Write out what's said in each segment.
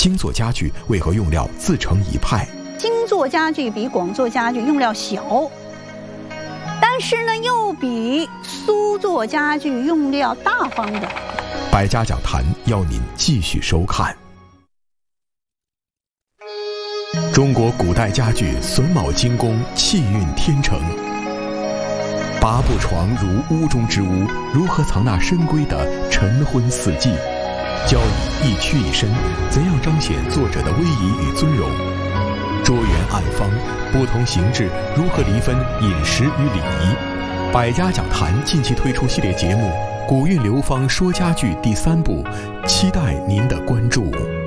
精作家具为何用料自成一派？ 精作家具比广作家具用料小，但是呢，又比苏作家具用料大方的。 百家讲坛邀您继续收看。中国古代家具榫卯精工，气韵天成。八步床如屋中之屋，如何藏纳深闺的晨昏四季？交椅一曲一伸，怎样彰显作者的威仪与尊荣？桌圆案方，不同形制如何厘分饮食与礼仪？百家讲坛近期推出系列节目《古韵流芳说家具》第3部，期待您的关注。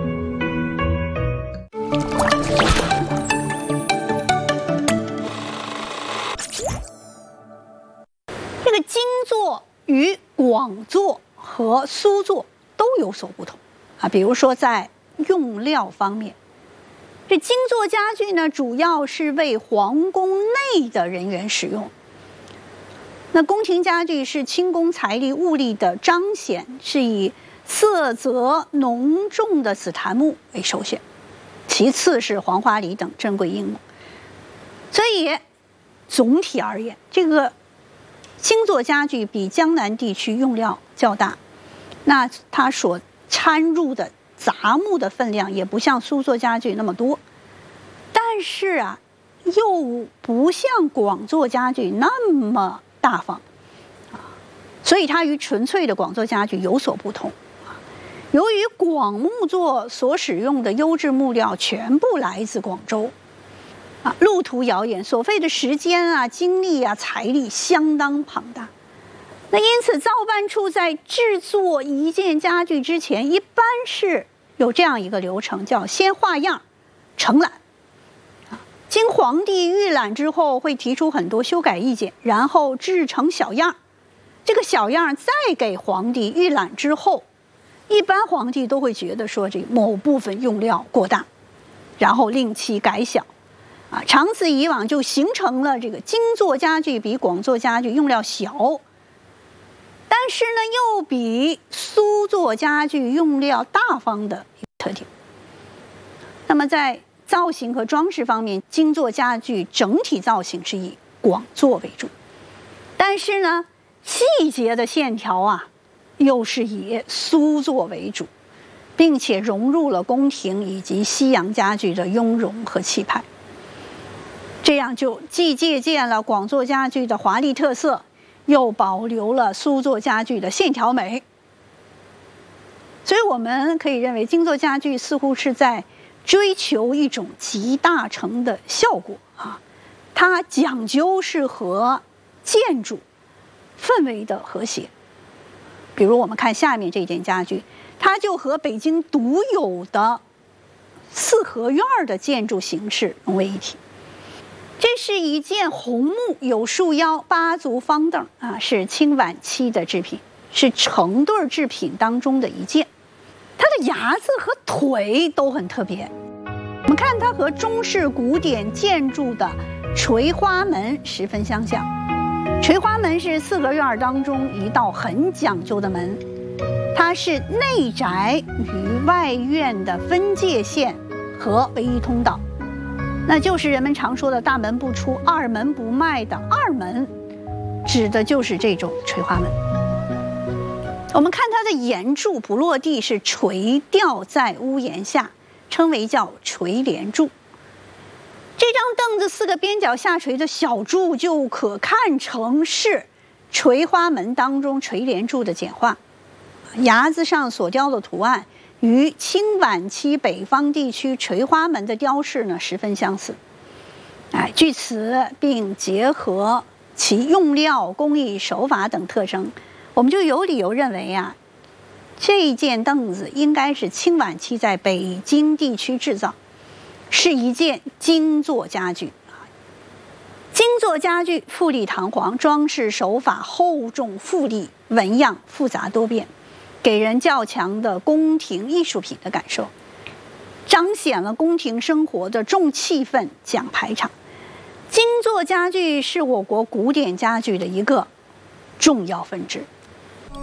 这个精作与广作和苏作都有所不同啊，比如说在用料方面，这精作家具呢，主要是为皇宫内的人员使用。那宫廷家具是清宫财力物力的彰显，是以色泽浓重的紫檀木为首选，其次是黄花梨等珍贵硬木。所以总体而言，这个精作家具比江南地区用料较大，那它所掺入的杂木的分量也不像苏作家具那么多，但是啊，又不像广作家具那么大方所以它与纯粹的广作家具有所不同。由于广木作所使用的优质木料全部来自广州路途遥远，所费的时间啊、精力啊、财力相当庞大。那因此，造办处在制作一件家具之前，一般是有这样一个流程，叫先画样、承揽。经皇帝预览之后，会提出很多修改意见，然后制成小样。这个小样再给皇帝预览之后，一般皇帝都会觉得说这某部分用料过大，然后令其改小。长此以往，就形成了这个精作家具比广作家具用料小，但是呢，又比苏作家具用料大方的特点。那么在造型和装饰方面，精作家具整体造型是以广作为主，但是呢，细节的线条又是以苏作为主，并且融入了宫廷以及西洋家具的雍容和气派。这样就既借鉴了广作家具的华丽特色，又保留了苏作家具的线条美。所以我们可以认为，精作家具似乎是在追求一种集大成的效果它讲究是和建筑氛围的和谐。比如我们看下面这件家具，它就和北京独有的四合院的建筑形式融为一体。这是一件红木有束腰8足方凳是清晚期的制品，是成对制品当中的一件。它的牙子和腿都很特别，我们看它和中式古典建筑的垂花门十分相像。垂花门是四合院当中一道很讲究的门，它是内宅与外院的分界线和唯一通道，那就是人们常说的大门不出二门不迈的二门，指的就是这种垂花门。我们看它的檐柱不落地，是垂吊在屋檐下，称为叫垂帘柱。这张凳子4个边角下垂的小柱就可看成是垂花门当中垂帘柱的简化，牙子上所雕的图案与清晚期北方地区垂花门的雕饰呢十分相似。据此并结合其用料、工艺手法等特征，我们就有理由认为这件凳子应该是清晚期在北京地区制造，是一件精作家具。精作家具富丽堂皇，装饰手法厚重富丽，纹样复杂多变，给人较强的宫廷艺术品的感受，彰显了宫廷生活的重气氛、讲排场。精作家具是我国古典家具的一个重要分支。